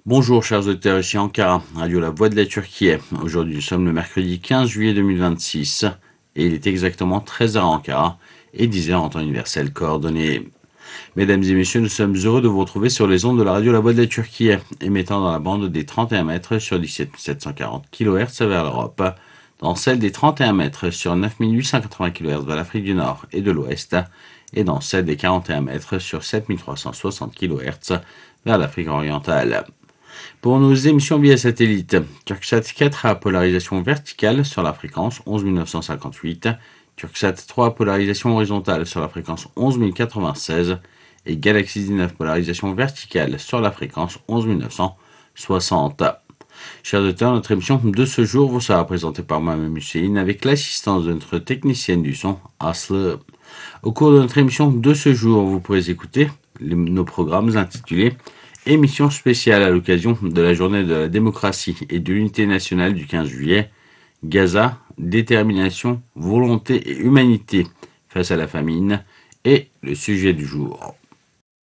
Bonjour chers auditeurs, ici Ankara, Radio La Voix de la Turquie. Aujourd'hui nous sommes le mercredi 15 juillet 2026 et il est exactement 13h à Ankara et 10h en temps universel coordonné. Mesdames et messieurs, nous sommes heureux de vous retrouver sur les ondes de la Radio La Voix de la Turquie, émettant dans la bande des 31 mètres sur 17 740 kHz vers l'Europe, dans celle des 31 mètres sur 9 880 kHz vers l'Afrique du Nord et de l'Ouest, et dans celle des 41 mètres sur 7 360 kHz vers l'Afrique orientale. Pour nos émissions via satellite, Turksat 4 à polarisation verticale sur la fréquence 11 958, Turksat 3 polarisation horizontale sur la fréquence 11 096 et Galaxy 19 polarisation verticale sur la fréquence 11 960. Chers auditeurs, notre émission de ce jour vous sera présentée par moi-même Hussein avec l'assistance de notre technicienne du son, Asle. Au cours de notre émission de ce jour, vous pourrez écouter nos programmes intitulés Émission spéciale à l'occasion de la journée de la démocratie et de l'unité nationale du 15 juillet. Gaza, détermination, volonté et humanité face à la famine est le sujet du jour.